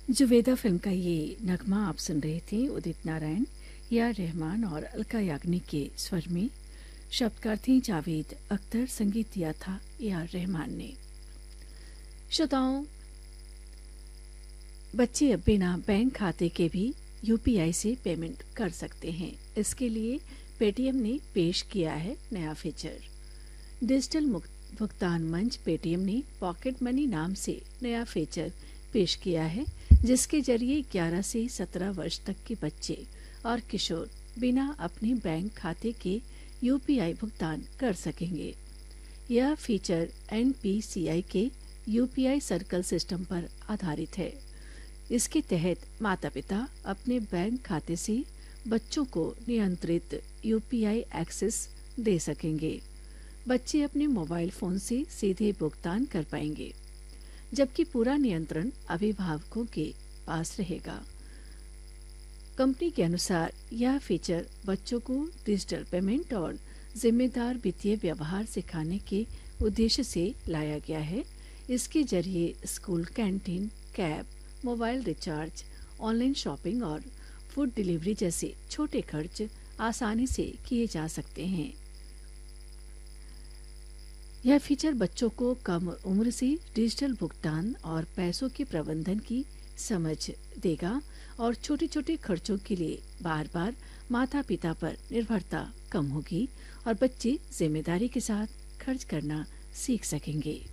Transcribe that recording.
जुवेदा film का ये नगमा आप सुन रहे थे उदित नारायण, या रहमान और अलका याग्निक के स्वर में। शब्दकार थे जावेद अख्तर, संगीत दिया था या रहमान ने। श्रोताओं, बच्चे अब बिना बैंक खाते के भी यूपीआई से पेमेंट कर सकते हैं। इसके लिए पेटीएम ने पेश किया है नया फीचर। डिजिटल भुगतान मंच पेटीएम ने पॉकेट मनी नाम से नया फीचर पेश किया है, जिसके जरिए 11 से 17 वर्ष तक के बच्चे और किशोर बिना अपने बैंक खाते के यूपीआई भुगतान कर सकेंगे। यह फीचर एनपीसीआई के यूपीआई सर्कल सिस्टम पर आधारित है। इसके तहत माता-पिता अपने बैंक खाते से बच्चों को नियंत्रित यूपीआई एक्सेस दे सकेंगे। बच्चे अपने मोबाइल फोन से सीधे भुगतान कर पाएंगे, जबकि पूरा नियंत्रण अभिभावकों के पास रहेगा। कंपनी के अनुसार यह फीचर बच्चों को डिजिटल पेमेंट और जिम्मेदार वित्तीय व्यवहार सिखाने के उद्देश्य से लाया गया है। इसके जरिए school canteen, cab, mobile recharge, online shopping और फूड डिलीवरी जैसे छोटे खर्च आसानी से किए जा सकते हैं। यह फीचर बच्चों को कम उम्र से डिजिटल भुगतान और पैसों के प्रबंधन की समझ देगा और छोटे छोटे खर्चों के लिए बार बार माता पिता पर निर्भरता कम होगी और बच्चे जिम्मेदारी के साथ खर्च करना सीख सकेंगे।